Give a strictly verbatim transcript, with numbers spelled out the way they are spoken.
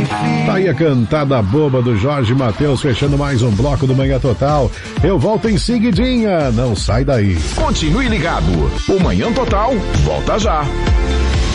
Tá aí a cantada boba do Jorge Mateus, fechando mais um bloco do Manhã Total. Eu volto em seguidinha, não sai daí. Continue ligado, o Manhã Total volta já.